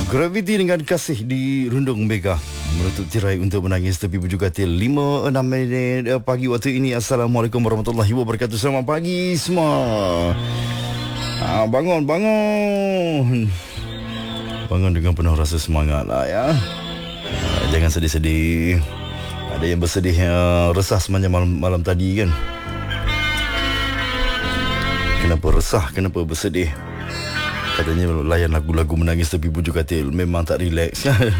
Graviti dengan kasih di Rundung Mega menutup tirai untuk menangis tepi bujur katil 5-6 minit pagi waktu ini. Assalamualaikum warahmatullahi wabarakatuh. Selamat pagi semua. Bangun dengan penuh rasa semangat lah ya. Jangan sedih-sedih. Ada yang bersedih resah sepanjang malam tadi kan. Kenapa resah, kenapa bersedih? Katanya layan lagu-lagu menangis tepi bujur katil memang tak rileks.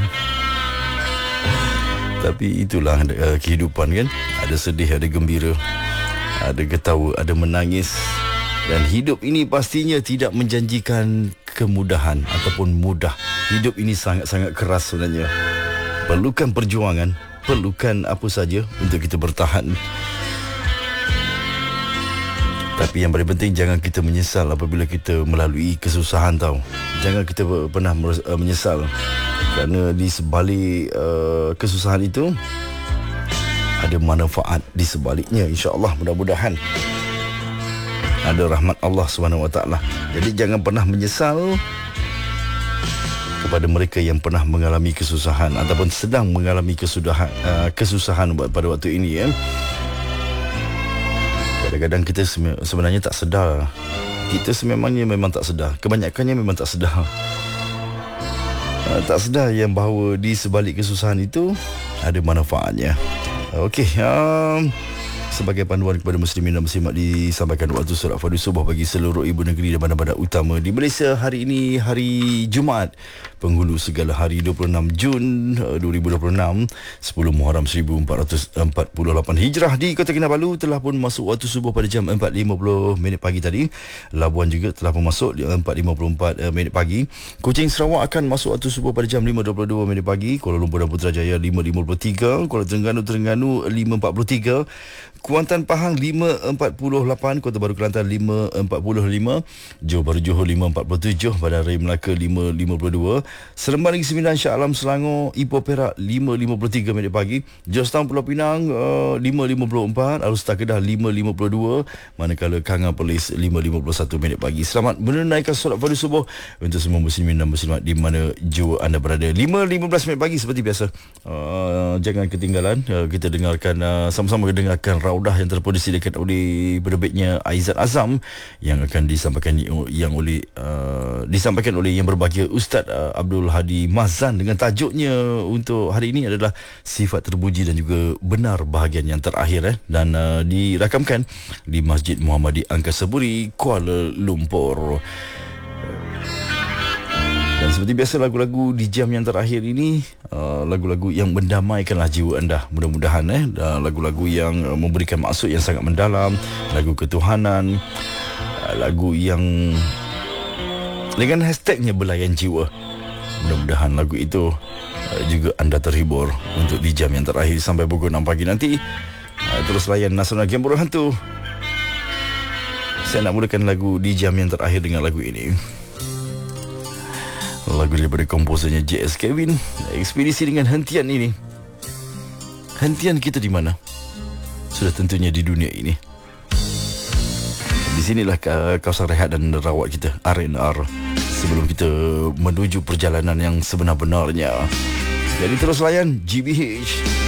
Tapi itulah kehidupan kan. Ada sedih, ada gembira, ada ketawa, ada menangis. Dan hidup ini pastinya tidak menjanjikan kemudahan ataupun mudah. Hidup ini sangat-sangat keras sebenarnya. Perlukan perjuangan, perlukan apa saja untuk kita bertahan. Tapi yang paling penting, jangan kita menyesal apabila kita melalui kesusahan tau. Jangan kita pernah menyesal. Kerana di sebalik kesusahan itu ada manfaat di sebaliknya, insya-Allah, mudah-mudahan. Ada rahmat Allah SWT. Jadi jangan pernah menyesal kepada mereka yang pernah mengalami kesusahan ataupun sedang mengalami kesusahan pada waktu ini ya. Kadang-kadang kita sebenarnya tak sedar. Kita sememangnya memang tak sedar. Kebanyakannya memang tak sedar. Tak sedar yang bahawa di sebalik kesusahan itu ada manfaatnya. Okey, sebagai panduan kepada muslimin dan muslimat, disampaikan waktu solat fardu subuh bagi seluruh ibu negeri dan bandar-bandar utama di Malaysia. Hari ini hari Jumaat, penghulu segala hari, 26 Jun 2026, 10 Muharram 1448 Hijrah. Di Kota Kinabalu telah pun masuk waktu subuh pada jam 4.50 minit pagi tadi. Labuan juga telah pun masuk 4.54 minit pagi. Kuching Sarawak akan masuk waktu subuh pada jam 5.22 minit pagi. Kuala Lumpur dan Putrajaya 5.53, Kuala Terengganu 5.43, Kuantan Pahang 5.48, Kota Baru Kelantan 5.45, Johor Bahru Johor 5.47, Bandar Raya Melaka 5.52, Seremban Negeri Sembilan, Shah Alam Selangor, Ipoh Perak 5.53 minit pagi, Georgetown Pulau Pinang 5.54, Alustar Kedah 5.52, manakala Kangar Perlis 5.51 minit pagi. Selamat menunaikan solat fardu subuh untuk semua muslimin dan muslimat di mana jua anda berada. 5.15 minit pagi seperti biasa. Jangan ketinggalan, kita dengarkan sama-sama dengarkan Raudah yang telah disediakan oleh penerbitnya Aizat Azam yang akan disampaikan oleh yang berbahagia Ustaz Abdul Hadi Mazan, dengan tajuknya untuk hari ini adalah Sifat Terpuji dan juga Benar bahagian yang terakhir dan dirakamkan di Masjid Muhammadi Angkasa Puri, Kuala Lumpur. Dan seperti biasa, lagu-lagu di jam yang terakhir ini lagu-lagu yang mendamaikanlah jiwa anda, mudah-mudahan lagu-lagu yang memberikan maksud yang sangat mendalam, lagu ketuhanan, lagu yang dengan hashtagnya belayan jiwa. Mudah-mudahan lagu itu juga anda terhibur untuk di jam yang terakhir sampai pukul 6 pagi nanti. Terus layan Nasional Game Bola Hantu. Saya nak mulakan lagu di jam yang terakhir dengan lagu ini. Lagu daripada komposernya J.S. Kevin. Ekspedisi dengan hentian ini. Hentian kita di mana? Sudah tentunya di dunia ini. Di sinilah kawasan rehat dan rawat kita, R&R, sebelum kita menuju perjalanan yang sebenar-benarnya. Jadi terus layan GBH.